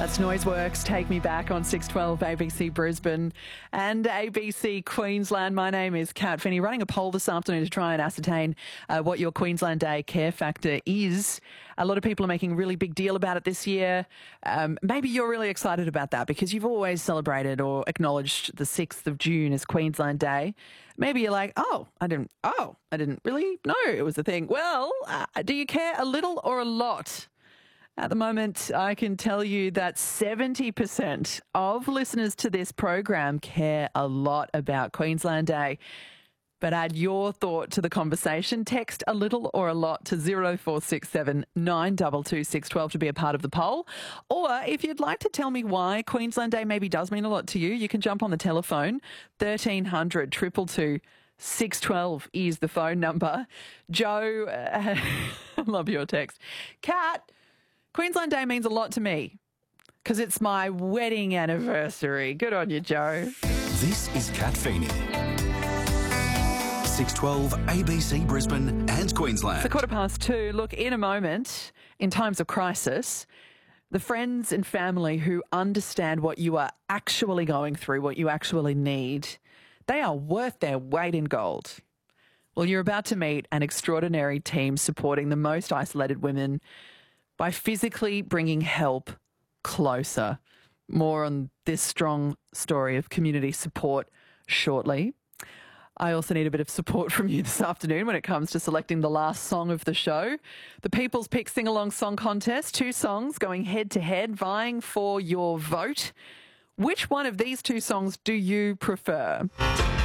That's Noiseworks, Take Me Back on 612 ABC Brisbane and ABC Queensland. My name is Kat Finney, running a poll this afternoon to try and ascertain what your Queensland Day care factor is. A lot of people are making a really big deal about it this year. Maybe you're really excited about that because you've always celebrated or acknowledged the 6th of June as Queensland Day. Maybe you're like, I didn't really know it was a thing. Well, do you care a little or a lot? At the moment, I can tell you that 70% of listeners to this program care a lot about Queensland Day. But add your thought to the conversation. Text a little or a lot to 0467 922 612 to be a part of the poll. Or if you'd like to tell me why Queensland Day maybe does mean a lot to you, you can jump on the telephone. 1300 222 612 is the phone number. Joe, I love your text. Kat, Queensland Day means a lot to me because it's my wedding anniversary. Good on you, Joe. This is Kat Feeney. 612 ABC Brisbane and Queensland. It's 2:15. Look, in a moment, in times of crisis, the friends and family who understand what you are actually going through, what you actually need, they are worth their weight in gold. Well, you're about to meet an extraordinary team supporting the most isolated women by physically bringing help closer. More on this strong story of community support shortly. I also need a bit of support from you this afternoon when it comes to selecting the last song of the show. The People's Pick Sing-Along Song Contest, 2 songs going head-to-head, vying for your vote. Which one of these 2 songs do you prefer?